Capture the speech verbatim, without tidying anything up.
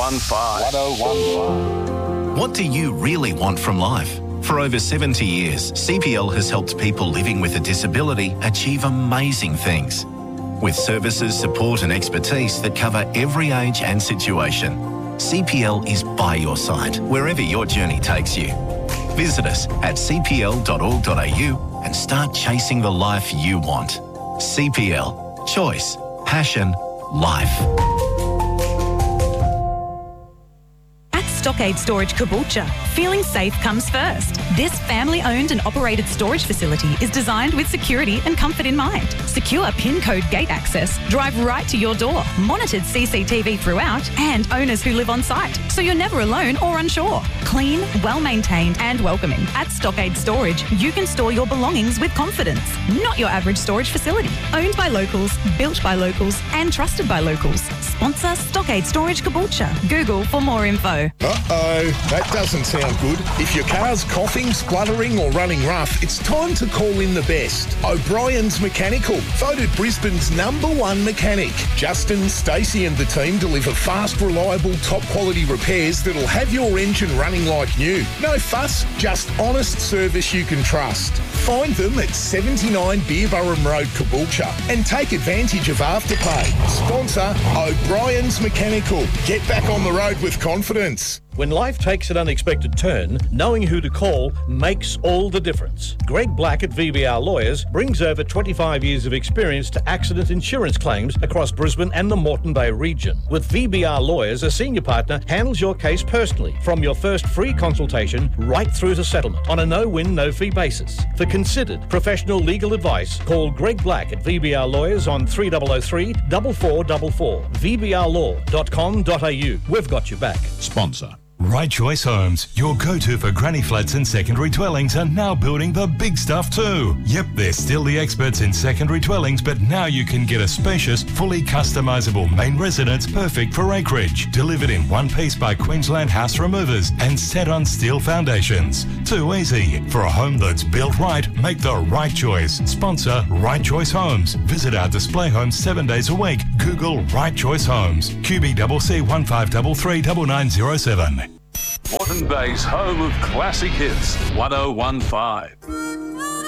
one five. one oh one five. What do you really want from life? For over seventy years, C P L has helped people living with a disability achieve amazing things. With services, support and expertise that cover every age and situation, C P L is by your side wherever your journey takes you. Visit us at c p l dot org dot a u and start chasing the life you want. C P L. Choice. Passion. Life. Stockade Storage Caboolture. Feeling safe comes first. This family-owned and operated storage facility is designed with security and comfort in mind. Secure PIN code gate access, drive right to your door, monitored C C T V throughout, and owners who live on site, so you're never alone or unsure. Clean, well-maintained and welcoming. At Stockade Storage, you can store your belongings with confidence. Not your average storage facility. Owned by locals, built by locals and trusted by locals. Sponsor Stockade Storage Caboolture. Google for more info. Uh-oh, that doesn't sound good. If your car's coughing, spluttering or running rough, it's time to call in the best. O'Brien's Mechanical, voted Brisbane's number one mechanic. Justin, Stacey and the team deliver fast, reliable, top-quality repairs that'll have your engine running like new. No fuss, just honest service you can trust. Find them at seventy-nine Beerburrum Road, Caboolture, and take advantage of Afterpay. Sponsor O'Brien's Mechanical. Get back on the road with confidence. When life takes an unexpected turn, knowing who to call makes all the difference. Greg Black at V B R Lawyers brings over twenty-five years of experience to accident insurance claims across Brisbane and the Moreton Bay region. With V B R Lawyers, a senior partner handles your case personally, from your first free consultation right through to settlement on a no-win, no-fee basis. For considered professional legal advice, call Greg Black at V B R Lawyers on three oh oh three, four four four four, v b r law dot com dot a u. We've got your back. Sponsor. Right Choice Homes, your go-to for granny flats and secondary dwellings, are now building the big stuff too. Yep, they're still the experts in secondary dwellings, but now you can get a spacious, fully customisable main residence perfect for acreage, delivered in one piece by Queensland House Removers and set on steel foundations. Too easy. For a home that's built right, make the right choice. Sponsor Right Choice Homes. Visit our display homes seven days a week. Google Right Choice Homes. Q B C C one five three three nine nine zero seven. Moreton Bay's home of classic hits, one oh one five.